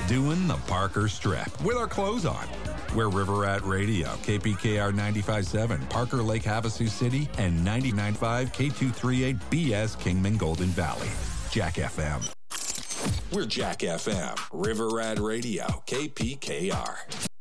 doing the Parker Strip with our clothes on. We're River Rat Radio, KPKR 95.7, Parker Lake Havasu City, and 99.5 K238 BS Kingman Golden Valley. Jack FM. We're Jack FM, River Rat Radio, KPKR.